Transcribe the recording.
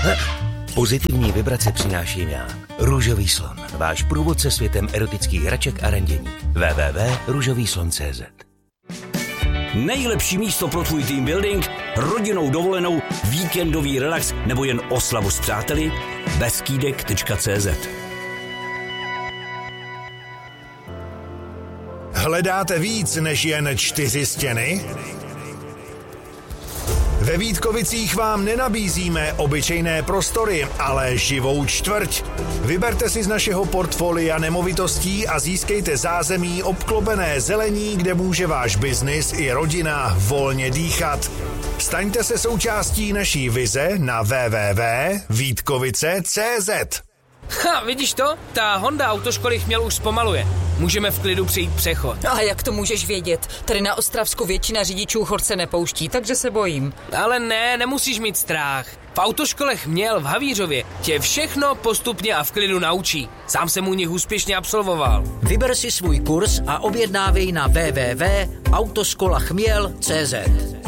Pozitivní vibrace přináším já, Růžový slon, váš průvodce světem erotických hraček a randění. www.ružovýslon.cz. Nejlepší místo pro tvůj team building, rodinnou dovolenou, víkendový relax nebo jen oslavu s přáteli? Beskydek.cz. Hledáte víc než jen 4 stěny? Ve Vítkovicích vám nenabízíme obyčejné prostory, ale živou čtvrť. Vyberte si z našeho portfolia nemovitostí a získejte zázemí obklopené zelení, kde může váš biznis i rodina volně dýchat. Staňte se součástí naší vize na www.vítkovice.cz. Vidíš to? Ta Honda autoškoly Chměl už zpomaluje. Můžeme v klidu přejít přechod. A jak to můžeš vědět? Tady na Ostravsku většina řidičů chodce nepouští, takže se bojím. Ale ne, nemusíš mít strach. V autoškole Chměl v Havířově tě všechno postupně a v klidu naučí. Sám jsem u nich úspěšně absolvoval. Vyber si svůj kurz a objednávej na www.autoskolachmiel.cz.